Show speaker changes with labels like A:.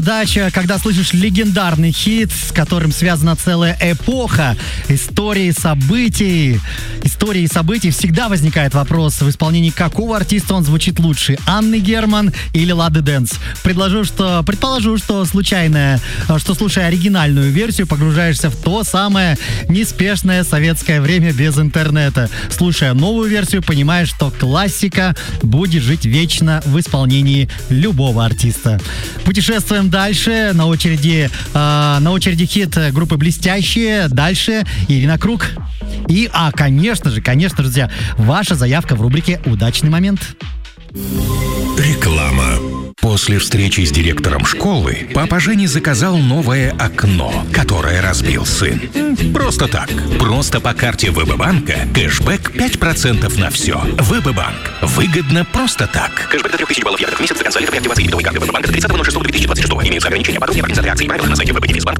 A: Дача, когда слышишь легендарный хит, с которым связана целая эпоха истории событий, всегда возникает вопрос, в исполнении какого артиста он звучит лучше, Анны Герман или Лады Дэнс. Предположу, что слушая оригинальную версию, погружаешься в то самое неспешное советское время без интернета. Слушая новую версию, понимаешь, что классика будет жить вечно в исполнении любого артиста. Путешествуем дальше. На очереди хит группы «Блестящие». Дальше Ирина Круг. Конечно же, друзья, ваша заявка в рубрике «Удачный момент».
B: Реклама. После встречи с директором школы папа Жени заказал новое окно, которое разбил сын. Просто так. Просто по карте ВБ-банка кэшбэк 5% на все. ВБ-банк. Выгодно просто так.
C: Кэшбэк до 3000 баллов евро в месяц за конца лета при активации дебетовой карты ВБ-банка до 30.06.2026. Имеются ограничения. Подробнее в организации акций и правила на сайте ВБ-банк.